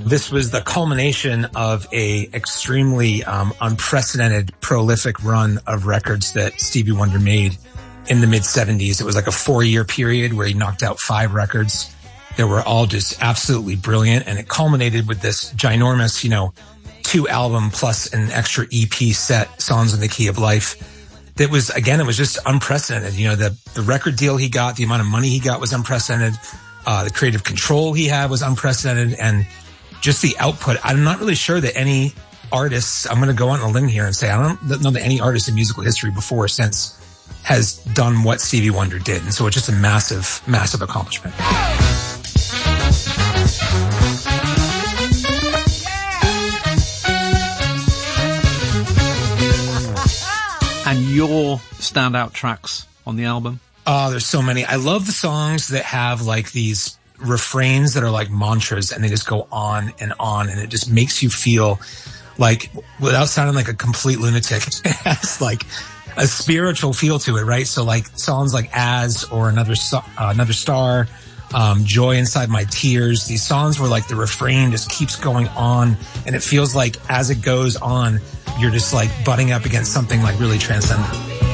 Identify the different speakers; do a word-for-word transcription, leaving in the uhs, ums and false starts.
Speaker 1: This was the culmination of a extremely um, unprecedented, prolific run of records that Stevie Wonder made in the mid seventies. It was like a four-year period where he knocked out five records that were all just absolutely brilliant, and it culminated with this ginormous, you know, two album plus an extra E P set, Songs in the Key of Life. That was, again, it was just unprecedented. You know, the, the record deal he got, the amount of money he got was unprecedented. Uh, the creative control he had was unprecedented, and just the output. I'm not really sure that any artists, I'm going to go on a limb here and say, I don't know that any artist in musical history before or since has done what Stevie Wonder did. And so it's just a massive, massive accomplishment.
Speaker 2: And your standout tracks on the album?
Speaker 1: Oh, there's so many. I love the songs that have like these refrains that are like mantras, and they just go on and on, and it just makes you feel like, without sounding like a complete lunatic, it has like a spiritual feel to it, right? So like songs like As or Another so- uh, Another Star, um, Joy Inside My Tears, these songs where like the refrain just keeps going on, and it feels like as it goes on, you're just like butting up against something like really transcendent.